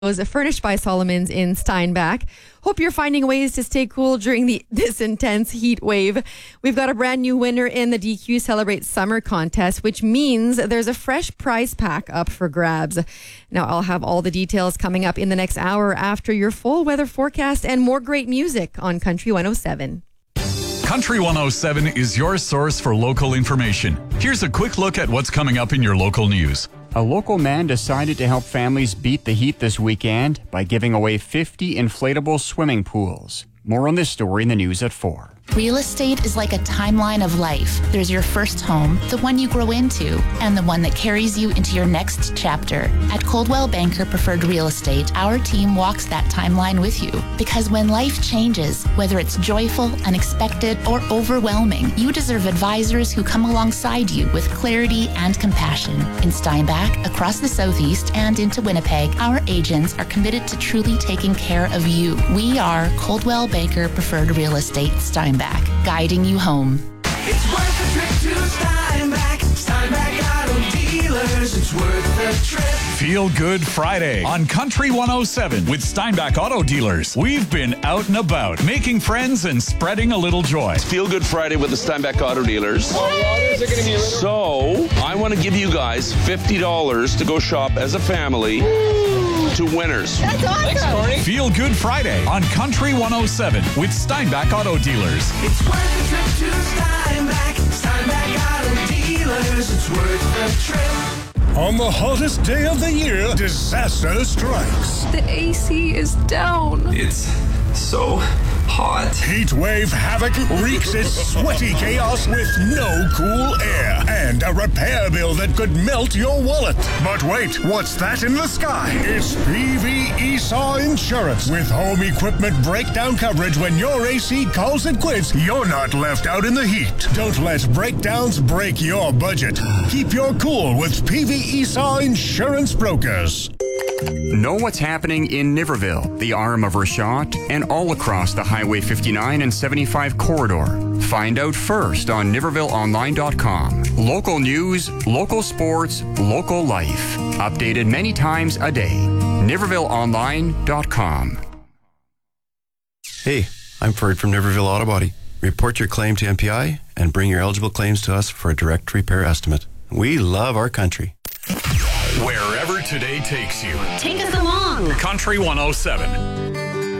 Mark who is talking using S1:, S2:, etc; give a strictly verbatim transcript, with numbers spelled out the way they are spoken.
S1: furnished by Solomon's in Steinbach. Hope you're finding ways to stay cool during the this intense heat wave. We've got a brand new winner in the D Q Celebrate Summer contest, which means there's a fresh prize pack up for grabs. Now, I'll have all the details coming up in the next hour after your full weather forecast and more great music on Country one oh seven.
S2: Country one oh seven is your source for local information. Here's a quick look at what's coming up in your local news.
S3: A local man decided to help families beat the heat this weekend by giving away fifty inflatable swimming pools. More on this story in the news at four.
S4: Real estate is like a timeline of life. There's your first home, the one you grow into, and the one that carries you into your next chapter. At Coldwell Banker Preferred Real Estate, our team walks that timeline with you. Because when life changes, whether it's joyful, unexpected, or overwhelming, you deserve advisors who come alongside you with clarity and compassion. In Steinbach, across the Southeast, and into Winnipeg, our agents are committed to truly taking care of you. We are Coldwell Banker Preferred Real Estate Steinbach. Guiding you home.
S5: It's worth the trip to Steinbach. Steinbach Auto Dealers. It's worth the trip.
S2: Feel Good Friday on Country one oh seven with Steinbach Auto Dealers. We've been out and about, making friends and spreading a little joy.
S6: It's Feel Good Friday with the Steinbach Auto Dealers. So, I want to give you guys fifty dollars to go shop as a family. To winners.
S1: That's awesome.
S6: Thanks, Corny.
S2: Feel Good Friday on Country one oh seven with Steinbach Auto Dealers.
S5: It's worth the trip to Steinbach. Steinbach Auto Dealers. It's worth the trip.
S7: On the hottest day of the year, disaster strikes.
S8: The A C is down.
S9: It's so hot.
S7: Heat wave havoc wreaks its sweaty chaos with no cool air and a repair bill that could melt your wallet. But wait, what's that in the sky? It's P V Esau Insurance. With home equipment breakdown coverage when your A C calls it quits, you're not left out in the heat. Don't let breakdowns break your budget. Keep your cool with P V Esau Insurance Brokers.
S3: Know what's happening in Niverville, the arm of Rashot, and all across the Highway fifty-nine and seventy-five corridor. Find out first on niverville online dot com. Local news, local sports, local life. Updated many times a day. niverville online dot com.
S10: Hey, I'm Ferd from Niverville Auto Body. Report your claim to M P I and bring your eligible claims to us for a direct repair estimate. We love our country.
S2: Wherever today takes you.
S11: Take us along.
S2: Country one oh seven.